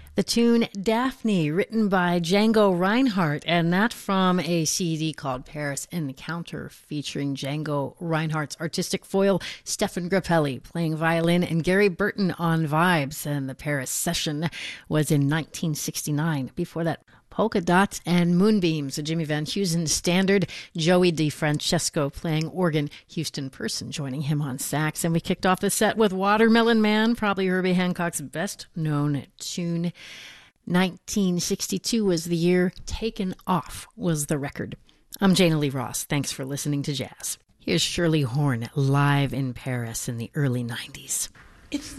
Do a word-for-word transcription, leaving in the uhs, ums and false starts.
The tune Daphne, written by Django Reinhardt, and that from a C D called Paris Encounter, featuring Django Reinhardt's artistic foil, Stefan Grappelli, playing violin, and Gary Burton on vibes. And the Paris session was in nineteen sixty-nine. Before that, Polka Dots and Moonbeams, a Jimmy Van Heusen standard. Joey DeFrancesco playing organ, Houston Person joining him on sax. And we kicked off the set with Watermelon Man, probably Herbie Hancock's best-known tune. nineteen sixty-two was the year. Taken Off was the record. I'm Jana Lee Ross. Thanks for listening to Jazz. Here's Shirley Horn live in Paris in the early nineties. It's